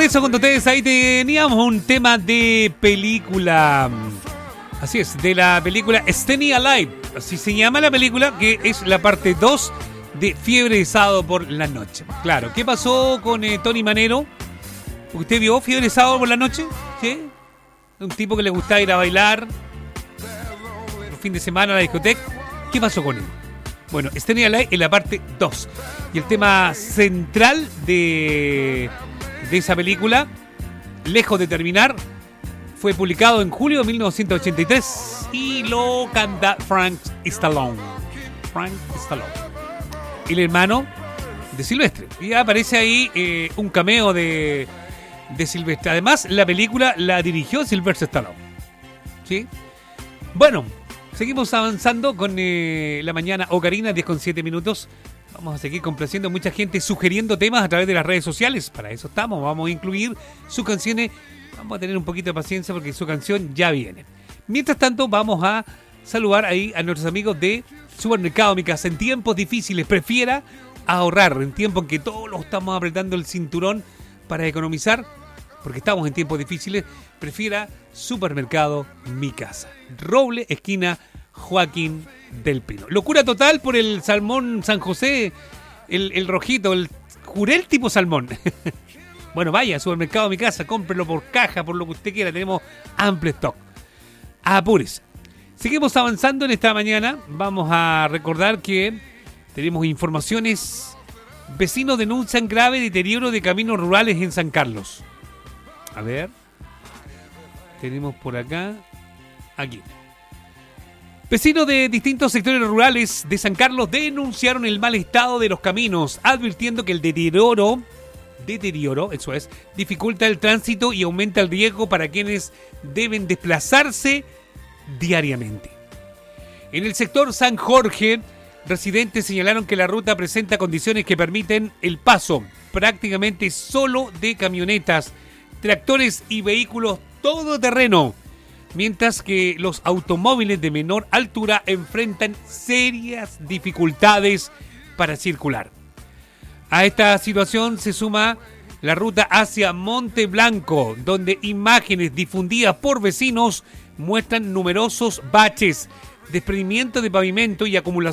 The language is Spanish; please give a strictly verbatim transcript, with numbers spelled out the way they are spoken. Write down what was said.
regreso con ustedes. Ahí teníamos un tema de película. Así es, de la película Staying Alive. Así se llama la película, que es la parte dos de Fiebre de Sábado por la Noche. Claro, ¿qué pasó con eh, Tony Manero? ¿Usted vio Fiebre de Sábado por la Noche? ¿Sí? Un tipo que le gustaba ir a bailar el fin de semana a la discoteca. ¿Qué pasó con él? Bueno, Staying Alive en la parte dos. Y el tema central de, de esa película, lejos de terminar, fue publicado en julio de mil novecientos ochenta y tres y lo canta Frank Stallone. Frank Stallone. El hermano de Silvestre. Y aparece ahí eh, un cameo de, de Silvestre. Además, la película la dirigió Silvestre Stallone. ¿Sí? Bueno, seguimos avanzando con eh, la mañana Ocarina, diez con siete minutos. Vamos a seguir complaciendo a mucha gente, sugiriendo temas a través de las redes sociales. Para eso estamos. Vamos a incluir sus canciones. Vamos a tener un poquito de paciencia porque su canción ya viene. Mientras tanto, vamos a saludar ahí a nuestros amigos de Supermercado Mi Casa. En tiempos difíciles, prefiera ahorrar. En tiempos en que todos lo estamos apretando el cinturón para economizar, porque estamos en tiempos difíciles, prefiera Supermercado Mi Casa. Roble, esquina Joaquín del Pino. Locura total por el salmón San José, el, el rojito, el jurel tipo salmón. Bueno, vaya, Supermercado Mi Casa, cómprelo por caja, por lo que usted quiera, tenemos amplio stock. Apúrese. Seguimos avanzando en esta mañana. Vamos a recordar que tenemos informaciones. Vecinos denuncian grave deterioro de caminos rurales en San Carlos. A ver. Tenemos por acá. Aquí. Vecinos de distintos sectores rurales de San Carlos denunciaron el mal estado de los caminos, advirtiendo que el deterioro... deterioro, eso es, dificulta el tránsito y aumenta el riesgo para quienes deben desplazarse diariamente. En el sector San Jorge, residentes señalaron que la ruta presenta condiciones que permiten el paso prácticamente solo de camionetas, tractores y vehículos todoterreno, mientras que los automóviles de menor altura enfrentan serias dificultades para circular. A esta situación se suma la ruta hacia Monte Blanco, donde imágenes difundidas por vecinos muestran numerosos baches, desprendimiento de pavimento y acumulación